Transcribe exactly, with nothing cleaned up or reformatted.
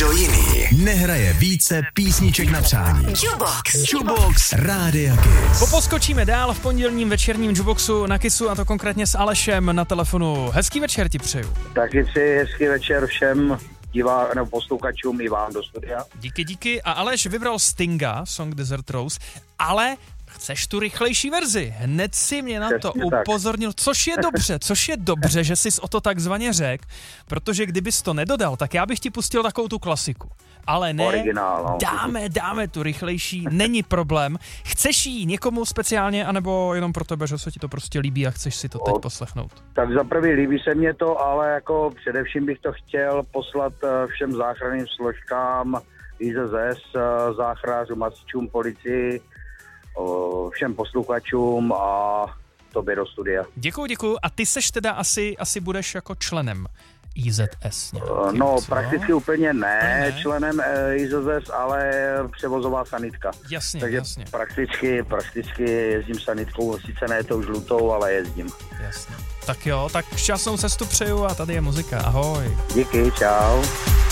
Nikdo jiný nehraje více písniček na přání. Jukebox. Jukebox Rádia Kiss. Poposkočíme dál v pondělním večerním Jukeboxu na Kissu, a to konkrétně s Alešem na telefonu. Hezký večer ti přeju. Taky si hezký večer všem divá, nebo posluchačům i vám do studia. Díky, díky. A Aleš vybral Stinga, song Desert Rose, ale chceš tu rychlejší verzi. Hned si mě na to Přesně upozornil, tak. což je dobře, což je dobře, že jsi o to takzvaně řekl, protože kdybys to nedodal, tak já bych ti pustil takovou tu klasiku. Ale ne, Originál, no. dáme, dáme tu rychlejší, není problém. Chceš jí někomu speciálně, anebo jenom pro tebe, že se ti to prostě líbí a chceš si to teď poslechnout? Tak za prvý líbí se mě to, ale jako především bych to chtěl poslat všem záchranným složkám, I Z Z S, záchranářům, hasičům, policii, všem posluchačům a tobě do studia. Děkuju, děkuju. A ty seš teda asi, asi budeš jako členem I Z S nějaký, No, co? prakticky úplně ne, ne. členem I Z Z S, ale převozová sanitka. Jasně, Takže jasně. prakticky, prakticky jezdím sanitkou, sice ne tou žlutou, ale jezdím. Jasně. Tak jo, tak šťastnou cestu přeju a tady je muzika. Ahoj. Díky, čau.